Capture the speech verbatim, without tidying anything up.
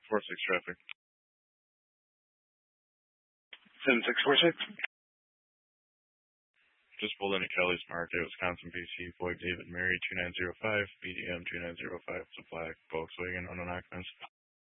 four six traffic. seven six four six. Just pulled into Kelly's Market, Wisconsin, B C, Floyd David Mary two nine zero five, B D M two nine zero five, it's a black Volkswagen on an occupants.